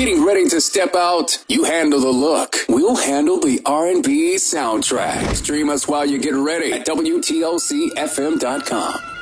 getting ready to step out? You handle the look. We'll handle the R&B soundtrack. Stream us while you get ready at WTOCFM.com.